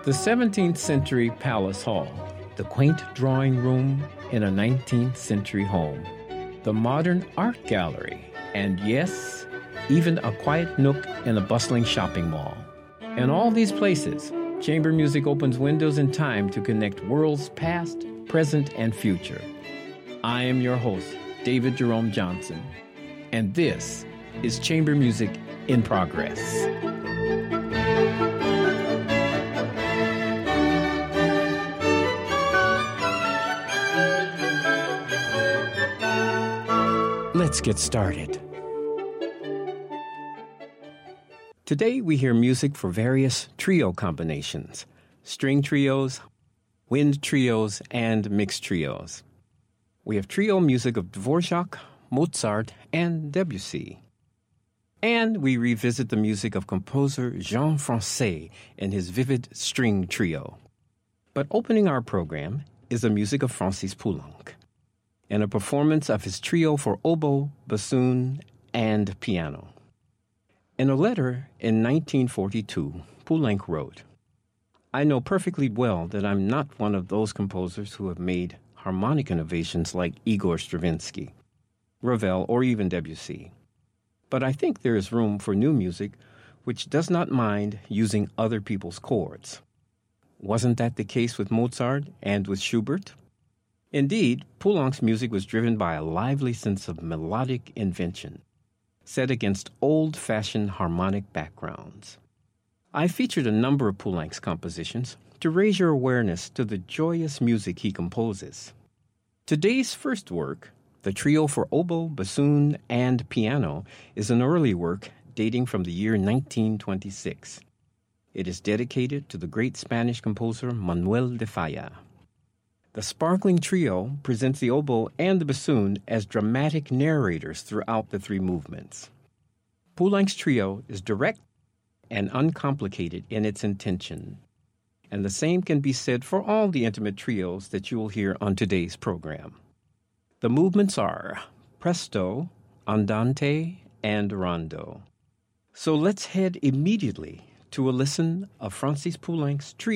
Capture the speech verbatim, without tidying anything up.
The seventeenth century Palace Hall, the quaint drawing room in a nineteenth century home, the modern art gallery, and yes, even a quiet nook in a bustling shopping mall. In all these places, chamber music opens windows in time to connect worlds past, present, and future. I am your host, David Jerome Johnson, and this is Chamber Music in Progress. Let's get started. Today we hear music for various trio combinations, string trios, wind trios, and mixed trios. We have trio music of Dvorak, Mozart, and Debussy. And we revisit the music of composer Jean Francaix in his vivid string trio. But opening our program is the music of Francis Poulenc, and a performance of his trio for oboe, bassoon, and piano. In a letter in nineteen forty-two, Poulenc wrote, "I know perfectly well that I'm not one of those composers who have made harmonic innovations like Igor Stravinsky, Ravel, or even Debussy. But I think there is room for new music which does not mind using other people's chords. Wasn't that the case with Mozart and with Schubert?" Indeed, Poulenc's music was driven by a lively sense of melodic invention, set against old-fashioned harmonic backgrounds. I featured a number of Poulenc's compositions to raise your awareness to the joyous music he composes. Today's first work, the trio for oboe, bassoon, and piano, is an early work dating from the year nineteen twenty-six. It is dedicated to the great Spanish composer Manuel de Falla. The sparkling trio presents the oboe and the bassoon as dramatic narrators throughout the three movements. Poulenc's trio is direct and uncomplicated in its intention, and the same can be said for all the intimate trios that you will hear on today's program. The movements are presto, andante, and rondo. So let's head immediately to a listen of Francis Poulenc's trio